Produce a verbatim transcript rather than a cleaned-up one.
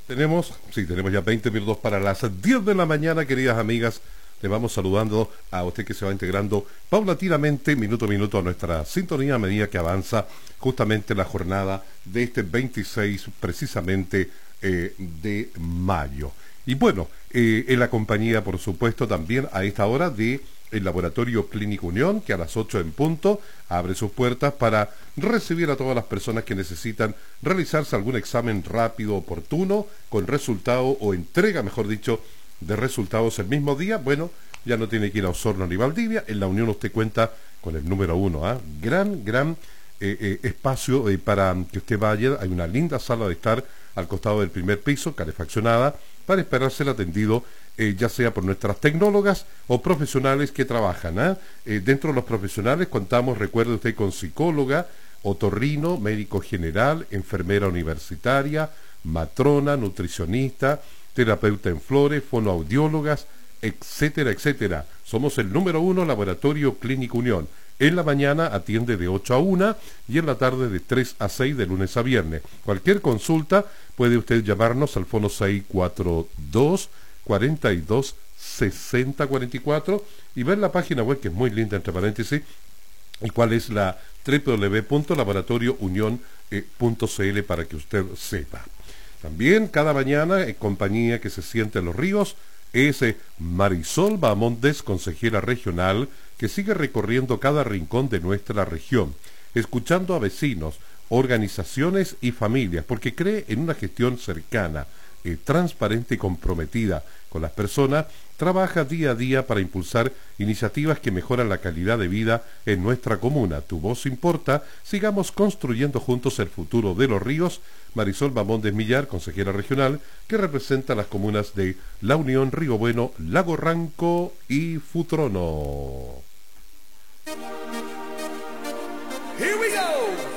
Tenemos, sí, tenemos ya veinte minutos para las diez de la mañana, queridas amigas. Le vamos saludando a usted que se va integrando paulatinamente, minuto a minuto, a nuestra sintonía a medida que avanza justamente la jornada de este veintiséis, precisamente, eh, de mayo. Y bueno, eh, en la compañía, por supuesto, también a esta hora de el Laboratorio Clínico Unión, que a las ocho en punto abre sus puertas para recibir a todas las personas que necesitan realizarse algún examen rápido, oportuno, con resultado o entrega, mejor dicho, de resultados el mismo día. Bueno, ya no tiene que ir a Osorno ni Valdivia. En la Unión usted cuenta con el número uno, ¿eh? Gran, gran eh, eh, espacio eh, para que usted vaya. Hay una linda sala de estar al costado del primer piso, calefaccionada, para esperar ser atendido, eh, ya sea por nuestras tecnólogas o profesionales que trabajan. ¿eh? Eh, dentro de los profesionales contamos, recuerde usted, con psicóloga, otorrino, médico general, enfermera universitaria, matrona, nutricionista, terapeuta en flores, fonoaudiólogas, etcétera, etcétera. Somos el número uno Laboratorio Clínico Unión. En la mañana atiende de ocho a una y en la tarde de tres a seis de lunes a viernes. Cualquier consulta puede usted llamarnos al fono seis cuatro dos, cuatro dos, seis cero cuatro cuatro y ver la página web, que es muy linda, entre paréntesis, y cuál es la doble u doble u doble u punto laboratorio unión punto c l para que usted sepa. También cada mañana, en compañía que se siente en los ríos, es eh, Marisol Bahamondes, consejera regional, que sigue recorriendo cada rincón de nuestra región, escuchando a vecinos, organizaciones y familias, porque cree en una gestión cercana, eh, transparente y comprometida con las personas. Trabaja día a día para impulsar iniciativas que mejoran la calidad de vida en nuestra comuna. Tu voz importa. Sigamos construyendo juntos el futuro de los ríos. Marisol Bahamondes Millar, consejera regional, que representa las comunas de La Unión, Río Bueno, Lago Ranco y Futrono. Here we go.